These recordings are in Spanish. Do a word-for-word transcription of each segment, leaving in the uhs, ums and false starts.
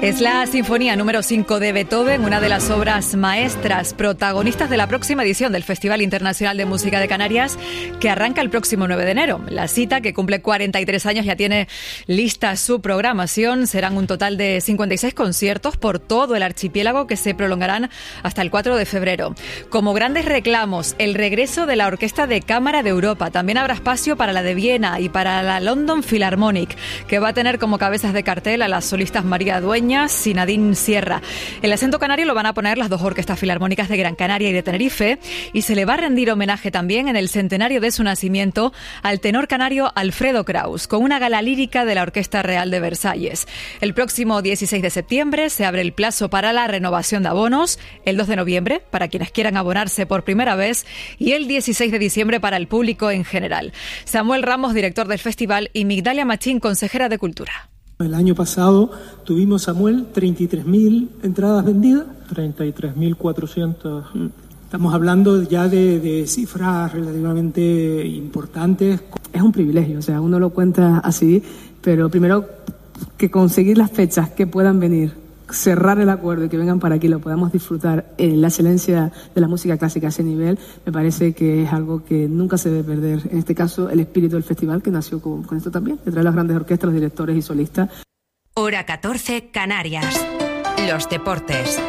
Es la Sinfonía número cinco de Beethoven, una de las obras maestras protagonistas de la próxima edición del Festival Internacional de Música de Canarias, que arranca el próximo nueve de enero. La cita, que cumple cuarenta y tres años, ya tiene lista su programación. Serán un total de cincuenta y seis conciertos por todo el archipiélago que se prolongarán hasta el cuatro de febrero. Como grandes reclamos, el regreso de la Orquesta de Cámara de Europa. También habrá espacio para la de Viena y para la London Philharmonic, que va a tener como cabezas de cartel a las solistas María Dueñas y Nadine Sierra. El acento canario lo van a poner las dos orquestas filarmónicas de Gran Canaria y de Tenerife, y se le va a rendir homenaje también en el centenario de su nacimiento al tenor canario Alfredo Kraus, con una gala lírica de la Orquesta Real de Versalles. El próximo dieciséis de septiembre se abre el plazo para la renovación de abonos, el dos de noviembre para quienes quieran abonarse por primera vez y el dieciséis de diciembre para el público en general. Samuel Ramos, director del festival, y Migdalia Machín, consejera de Cultura. El año pasado tuvimos, Samuel, treinta y tres mil entradas vendidas. treinta y tres mil cuatrocientas. Estamos hablando ya de, de cifras relativamente importantes. Es un privilegio, o sea, uno lo cuenta así, pero primero que conseguir las fechas que puedan venir, cerrar el acuerdo y que vengan para aquí, lo podamos disfrutar en la excelencia de la música clásica a ese nivel, me parece que es algo que nunca se debe perder. En este caso, el espíritu del festival, que nació con, con esto también, de traer las grandes orquestas, los directores y solistas. Hora catorce, Canarias. Los deportes.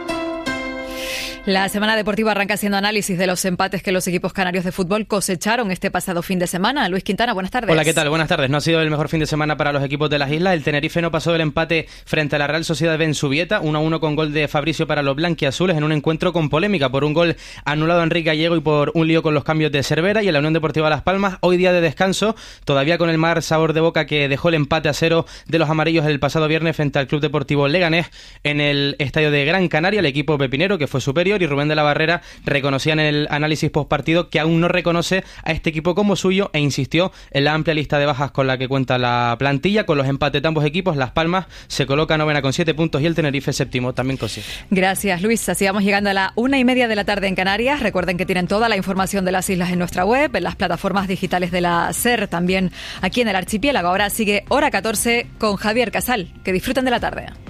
La semana deportiva arranca haciendo análisis de los empates que los equipos canarios de fútbol cosecharon este pasado fin de semana. Luis Quintana, buenas tardes. Hola, ¿qué tal? Buenas tardes. No ha sido el mejor fin de semana para los equipos de las islas. El Tenerife no pasó del empate frente a la Real Sociedad Ben Subieta, uno a uno con gol de Fabricio para los blanquiazules, en un encuentro con polémica por un gol anulado a Enrique Gallego y por un lío con los cambios de Cervera. Y en la Unión Deportiva Las Palmas, hoy día de descanso, todavía con el mal sabor de boca que dejó el empate a cero de los amarillos el pasado viernes frente al Club Deportivo Leganés en el estadio de Gran Canaria. El equipo pepinero, que fue superior, y Rubén de la Barrera reconocía en el análisis postpartido que aún no reconoce a este equipo como suyo e insistió en la amplia lista de bajas con la que cuenta la plantilla. Con los empates de ambos equipos, Las Palmas se coloca novena con siete puntos y el Tenerife séptimo también con siete. Gracias, Luis. Así vamos llegando a la una y media de la tarde en Canarias. Recuerden que tienen toda la información de las islas en nuestra web, en las plataformas digitales de la SER, también aquí en el archipiélago. Ahora sigue Hora catorce con Javier Casal. Que disfruten de la tarde.